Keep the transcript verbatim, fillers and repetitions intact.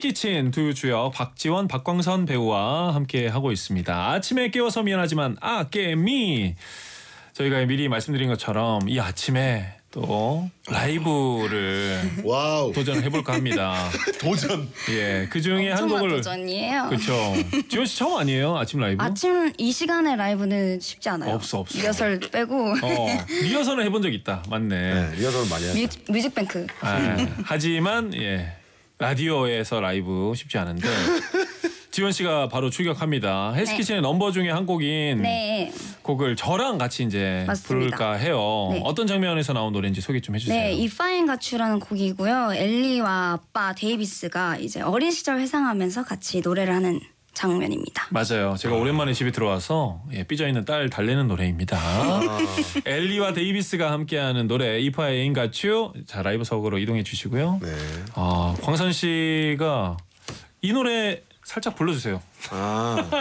키친 두 주역 박지원, 박광선 배우와 함께 하고 있습니다. 아침에 깨워서 미안하지만 아 깨미. 저희가 미리 말씀드린 것처럼 이 아침에 또 라이브를 와우. 도전해볼까 합니다. 도전. 예, 그 중에 한 엄청난 곡을 도전이에요. 그렇죠. 지원 씨 처음 아니에요? 아침 라이브? 아침 이 시간에 라이브는 쉽지 않아요. 없어, 없어. 리허설 빼고 어, 리허설을 해본 적 있다. 맞네. 네, 리허설 많이 하죠. 뮤직, 뮤직뱅크. 아, 하지만 예 라디오에서 라이브 쉽지 않은데 지원 씨가 바로 출격합니다. 헬스키친의 넘버 중에 한 곡인 네. 곡을 저랑 같이 이제 맞습니다. 부를까 해요. 네. 어떤 장면에서 나온 노래인지 소개 좀 해주세요. 네, 이파인 가츄라는 곡이고요. 엘리와 아빠 데이비스가 이제 어린 시절 회상하면서 같이 노래를 하는 장면입니다. 맞아요. 제가 오랜만에 집에 들어와서 예, 삐져있는 딸 달래는 노래입니다. 엘리와 데이비스가 함께하는 노래 이파인 가츄. 자, 라이브석으로 이동해 주시고요. 네. 아, 광선 씨가 이 노래 살짝 불러주세요. 아.